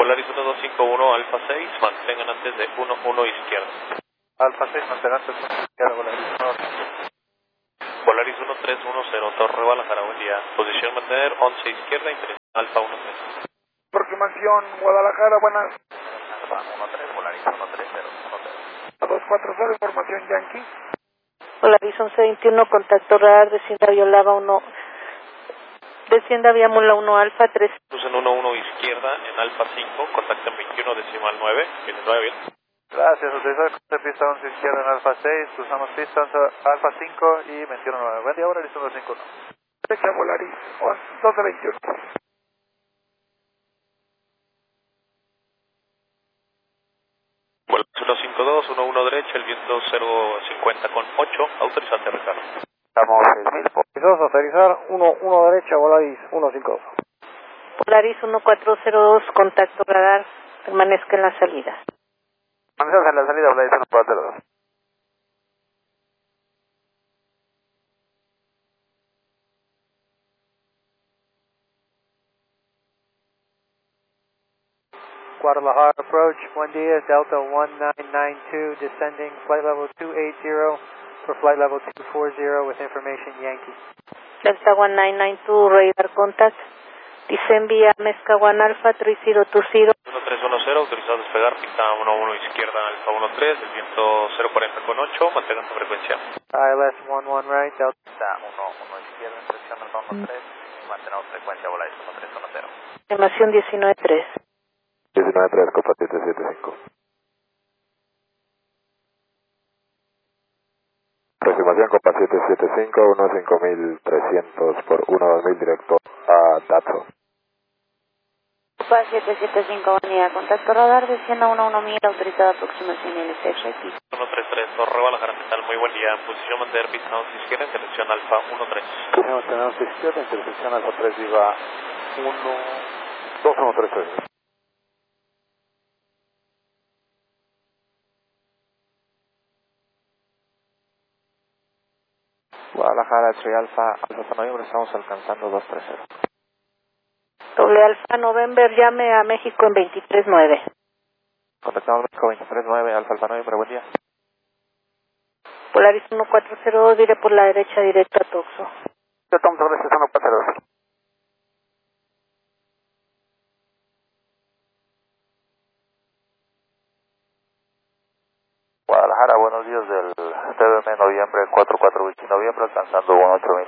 Polaris 1251, Alfa 6, mantengan antes de 11 izquierda. Alfa 6, mantengan antes de 1 izquierda, Polaris 1. Polaris 1310, Torre Guadalajara, buen día. Posición mantener 11 izquierda, interés Alfa 13. Aproximación Guadalajara, buenas. Alfa 13, Polaris 130, 240, información Yankee. Polaris 1121, contacto radar, descienda Violava 1, descienda vía Mula 1 Alfa 3. Crucen 11 izquierda en Alfa 5, contacten 21 decimal 9, 9 bien. Gracias, utilizar pista 11 izquierda en Alfa 6, cruzamos pista 11, Alfa 5 y 21.9. Buen día, Polaris 151. Derecha Polaris 1221. Polaris 152, 11 derecha, el viento 050 con 8, autorizante Ricardo. Estamos 6000, Polaris autorizar 1 derecha, Polaris 152. Polaris 1402, contacto radar, permanezca en la salida. Permanezca en la salida, Polaris 1402. Guadalajara approach, buen día, Delta 1992, descending, flight level 280 for flight level 240 with information Yankee. Delta 1992, radar contact, descend vía Mezcahuan Alpha 3020. 1310, autorizado a despegar, pista 11 izquierda, Alfa 13, el viento 040 con 8, mantengan su frecuencia. ILS 11 right, Delta 11 izquierda, en dirección Alfa 13, mantenemos frecuencia, Polaris 1310. Información 193. 19-3, Copa 775. Aproximación Copa 775, 15300 por 12000 directo a Dato. Copa 775, buen día, contacto radar, descienda 11000, autorizada aproximación LSX. 133, Torre Guadalajara, ¿qué tal? Muy buen día. Posición mantener pista 11 izquierda, en dirección Alfa 13. Posición mantener 11 izquierda, intersección Alfa 3, viva 2133. Guadalajara, Tri Alfa, Alfa Noviembre, estamos alcanzando 230. Doble Alfa November, llame a México en 239. Contactamos México 239, Alfa Noviembre, buen día. Polaris 1402, diré por la derecha directo a Toxo. Yo tomo sobre 142. Guadalajara, buenos días del TVM noviembre 44 noviembre, alcanzando 18000.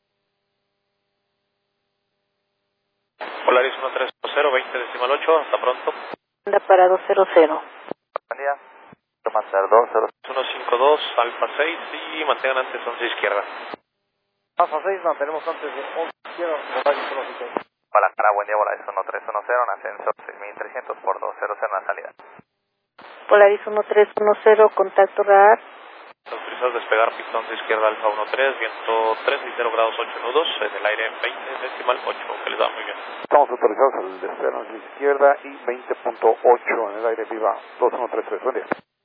Polaris 1310, 20 decimal 8, hasta pronto. Anda para 200. Buen día. Mantener 20. 152, Alfa 6 y mantengan antes 11 izquierda. Alfa 6, mantenemos antes de 11 izquierda, Polaris 152. Guadalajara, buen día, Polaris 1310, en ascenso 6300 por 200 en la salida. Polaris 1310, contacto radar. Autorizados a despegar, pista 11 izquierda, Alfa 13, viento 360 grados 8 nudos, en el aire 20 decimal 8, que les va muy bien. Estamos autorizados al despegar a la izquierda y 20.8 en el aire, viva 2133. Buen día.